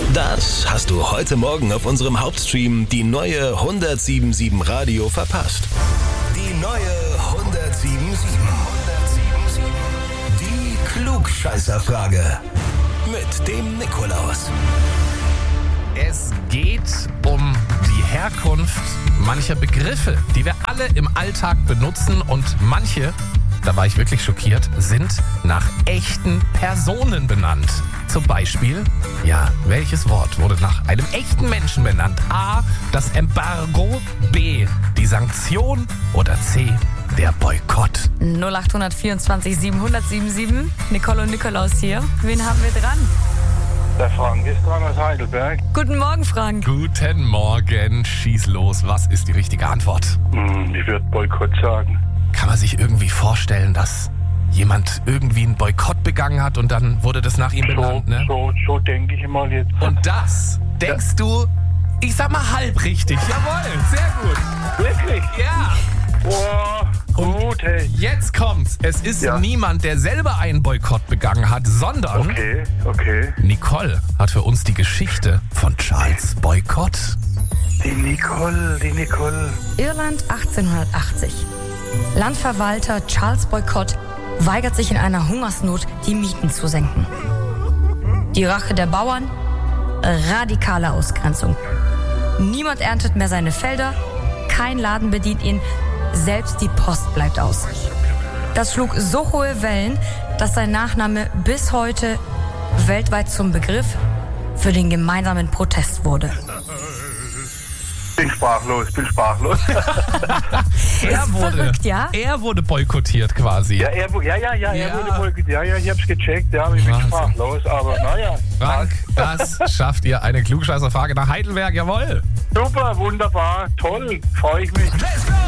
Das hast du heute Morgen auf unserem Hauptstream, die neue 107.7 Radio, verpasst. Die neue 107.7. Die Klugscheißerfrage mit dem Nikolaus. Es geht um die Herkunft mancher Begriffe, die wir alle im Alltag benutzen, und manche, da war ich wirklich schockiert, sind nach echten Personen benannt. Zum Beispiel, welches Wort wurde nach einem echten Menschen benannt? A, das Embargo, B, die Sanktion oder C, der Boykott? 0824 700 Nicole und Nikolaus hier. Wen haben wir dran? Der Frank ist dran aus Heidelberg. Guten Morgen, Frank. Guten Morgen, schieß los. Was ist die richtige Antwort? Ich würde Boykott sagen. Kann man sich irgendwie vorstellen, dass jemand irgendwie einen Boykott begangen hat und dann wurde das nach ihm benannt, ne? So denke ich mal jetzt. Und das denkst du, ich sag mal halb richtig. Jawohl, sehr gut. Wirklich? Ja. Boah, gut, hey. Jetzt kommt's. Es ist niemand, der selber einen Boykott begangen hat, sondern Okay. Nicole hat für uns die Geschichte von Charles Boykott. Die Nicole. Irland 1880. Landverwalter Charles Boykott weigert sich in einer Hungersnot, die Mieten zu senken. Die Rache der Bauern? Radikale Ausgrenzung. Niemand erntet mehr seine Felder, kein Laden bedient ihn, selbst die Post bleibt aus. Das schlug so hohe Wellen, dass sein Nachname bis heute weltweit zum Begriff für den gemeinsamen Protest wurde. Bin sprachlos. Verrückt, ja? Er wurde boykottiert quasi. Er wurde boykottiert. Ja, ich hab's gecheckt. Ja, ich bin sprachlos, aber naja. Frank, das schafft ihr. Eine Klugscheißerfrage nach Heidelberg, jawohl. Super, wunderbar, toll, freue ich mich. Let's go!